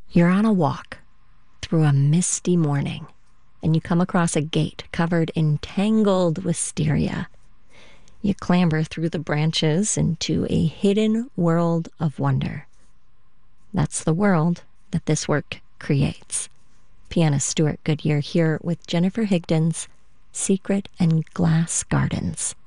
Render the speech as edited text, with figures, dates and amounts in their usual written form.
You're on a walk through a misty morning, and you come across a gate covered in tangled wisteria. You clamber through the branches into a hidden world of wonder. That's the world that this work creates. Pianist Stuart Goodyear here with Jennifer Higdon's Secret and Glass Gardens.